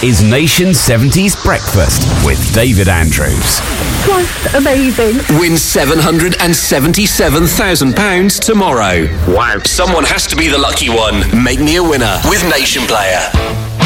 is Nation 70s Breakfast with David Andrews. Just amazing. Win £777,000 tomorrow. Wow. Someone has to be the lucky one. Make me a winner with Nation Player.